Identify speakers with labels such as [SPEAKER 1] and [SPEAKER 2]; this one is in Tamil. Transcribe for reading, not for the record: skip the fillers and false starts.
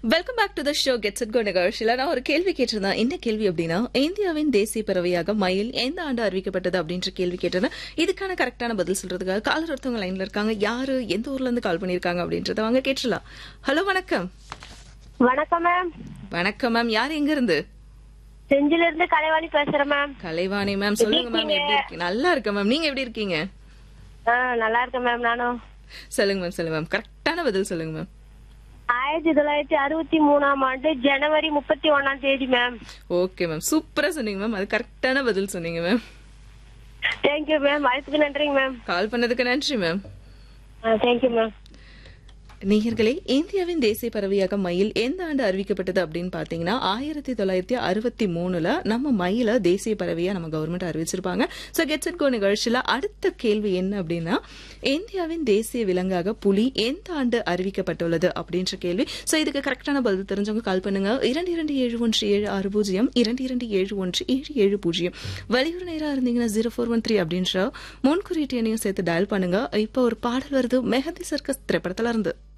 [SPEAKER 1] Welcome back to the show gets it go நிகழ்ச்சியில் நான் ஒரு கேள்வி கேட்டிருந்தேன். என்ன கேள்வி அப்படின்னா, இந்தியாவின் தேசிய பறவையாக மயில் எந்த ஆண்டு அறிவிக்கப்பட்டது அப்படின்ற கேள்வி கேட்டிருந்தேன். இதுக்கான கரெக்டான பதில் சொல்றதுக்காக காலர் ஒருத்தவங்க லைன்ல இருக்காங்க. யாரு எந்த ஊர்ல இருந்து கால் பண்ணிருக்காங்க அப்படின்றத வாங்க கேட்டுலாம். ஹலோ, வணக்கம்.
[SPEAKER 2] வணக்கம் மேம்.
[SPEAKER 1] வணக்கம் மேம். யார் எங்க இருந்து?
[SPEAKER 2] செஞ்சில இருந்து கலைவாணி பேசுறேன் மேம்.
[SPEAKER 1] கலைவாணி மேம், சொல்லுங்க மேம். எப்படி இருக்கீங்க? நல்லா இருக்கேன் மேம். நீங்க எப்படி இருக்கீங்க?
[SPEAKER 2] நல்லா இருக்கேன் மேம். நானும்
[SPEAKER 1] சொல்லுங்க மேம். சொல்லுங்க மேம். கரெக்டான பதில் சொல்லுங்க மேம்.
[SPEAKER 2] 1963 ஜனவரி 31 மேம்.
[SPEAKER 1] ஓகே மேம், சூப்பரா சொன்னீங்க மேம். அது கரெக்டான பதில் சொன்னீங்க மேம்.
[SPEAKER 2] Thank you ma'am. வாய்ப்புக்கு நன்றிங்க மேம்.
[SPEAKER 1] கால் பண்ணதுக்கு நன்றி மேம்.
[SPEAKER 2] Thank you ma'am.
[SPEAKER 1] நேயர்களே, இந்தியாவின் தேசிய பறவையாக மயில் எந்த ஆண்டு அறிவிக்கப்பட்டது அப்படின்னு பாத்தீங்கன்னா 1963 நம்ம மயில தேசிய பறவையா நம்ம government அறிவிச்சிருப்பாங்க. So gets it go நிகழ்ச்சியில அடுத்த கேள்வி என்ன அப்படின்னா, இந்தியாவின் தேசிய விலங்காக புலி எந்த ஆண்டு அறிவிக்கப்பட்டுள்ளது அப்படின்ற கேள்வி. சோ இதுக்கு கரெக்டான பதில் தெரிஞ்சவங்க கால் பண்ணுங்க. 227176 22717770. வெளியூர் நேரா இருந்தீங்கன்னா 0413 அப்படின்ற முன்குறியீட்டு எண்ணையும் சேர்த்து டயல் பண்ணுங்க. இப்போ ஒரு பாடல் வருது, மெஹந்தி சர்க்கஸ் திரைப்படத்துல இருந்து.